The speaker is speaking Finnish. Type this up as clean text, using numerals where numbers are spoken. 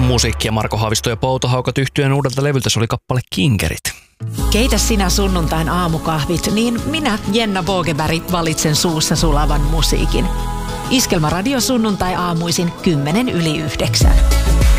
musiikkia Marko Haavisto ja Pouto Haukot -yhtyeen uudelta levyltä. Se oli kappale Kinkerit. Keitä sinä sunnuntain aamukahvit, niin minä, Jenna Bogeberg, valitsen suussa sulavan musiikin. Iskelmäradio sunnuntai aamuisin 8:10.